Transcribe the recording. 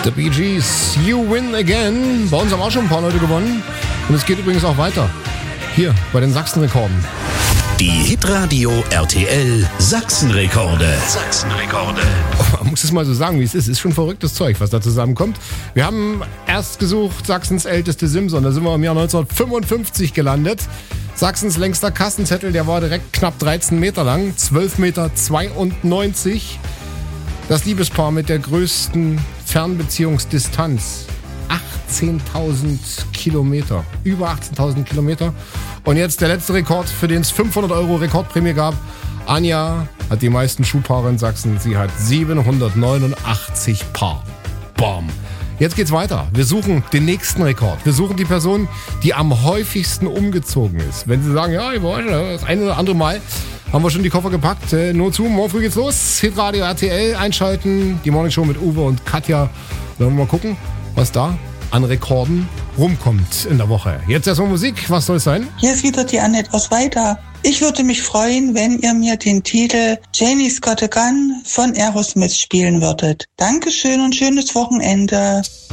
The Bee Gees, You Win Again. Bei uns haben auch schon ein paar Leute gewonnen. Und es geht übrigens auch weiter. Hier bei den Sachsenrekorden. Die Hitradio RTL Sachsenrekorde. Man muss es mal so sagen, wie es ist. Ist schon verrücktes Zeug, was da zusammenkommt. Wir haben erst gesucht Sachsens älteste Simson. Da sind wir im Jahr 1955 gelandet. Sachsens längster Kassenzettel, der war direkt knapp 13 Meter lang. 12,92 Meter. Das Liebespaar mit der größten Fernbeziehungsdistanz. 18.000 Kilometer. Über 18.000 Kilometer. Und jetzt der letzte Rekord, für den es 500 € Rekordprämie gab. Anja hat die meisten Schuhpaare in Sachsen. Sie hat 789 Paar. Bam. Jetzt geht's weiter. Wir suchen den nächsten Rekord. Wir suchen die Person, die am häufigsten umgezogen ist. Wenn Sie sagen, ja, das eine oder andere Mal haben wir schon die Koffer gepackt. Nur zu, morgen früh geht's los. Hitradio RTL einschalten. Die Morning Show mit Uwe und Katja. Dann wollen wir mal gucken, was da an Rekorden rumkommt in der Woche. Jetzt erstmal Musik. Was soll es sein? Hier ist wieder die Annette aus Weida. Ich würde mich freuen, wenn ihr mir den Titel Janie's Got a Gun von Aerosmith spielen würdet. Dankeschön und schönes Wochenende.